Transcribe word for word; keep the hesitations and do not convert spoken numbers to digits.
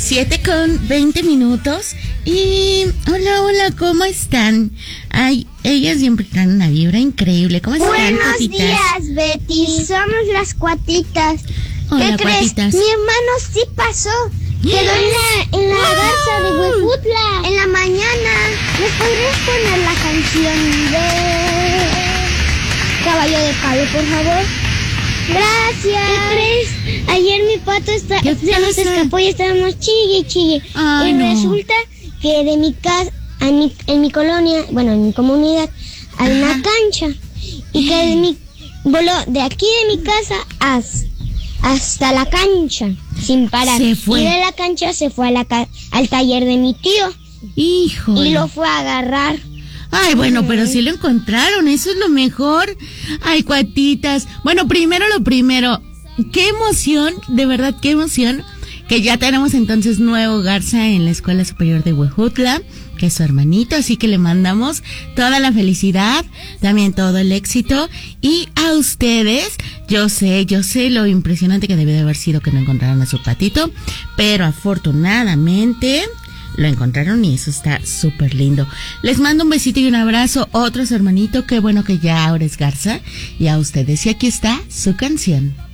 Siete con veinte minutos. Y hola, hola, ¿cómo están? Ay, ellas siempre traen una vibra increíble. ¿Cómo están, Buenos cuatitas? días, Betty. Somos las cuatitas. Hola, ¿Qué crees? cuatitas. Mi hermano sí pasó. Quedó en la, en la garza de Huejutla. En la mañana. ¿Me podrías poner la canción de Caballo de Palo, por favor? Gracias. ¿Qué crees? Ayer mi pato está, ¿Qué se nos pasa? escapó y estábamos chille y chille. Ay, y no. resulta que de mi casa, en mi, en mi colonia, bueno, en mi comunidad, hay una Ajá. cancha. Y que de mi, voló de aquí de mi casa hasta, hasta la cancha, sin parar. Se fue. Y de la cancha se fue a la ca- al taller de mi tío. Híjole. Y lo fue a agarrar. Ay, bueno, pero sí lo encontraron, eso es lo mejor. Ay, cuatitas. Bueno, primero lo primero, qué emoción, de verdad, qué emoción, que ya tenemos entonces nuevo Garza en la Escuela Superior de Huejutla, que es su hermanito, así que le mandamos toda la felicidad, también todo el éxito, y a ustedes, yo sé, yo sé lo impresionante que debe de haber sido que no encontraran a su patito, pero afortunadamente lo encontraron y eso está súper lindo. Les mando un besito y un abrazo. Otro su hermanito, qué bueno que ya ahora es Garza. Y a ustedes, y aquí está su canción.